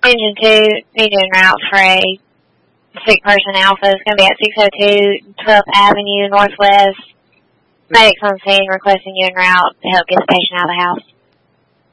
Engine 2, need en route for a sick person alpha. It's going to be at 602 12th Avenue Northwest. Medics on scene requesting you en route to help get the patient out of the house.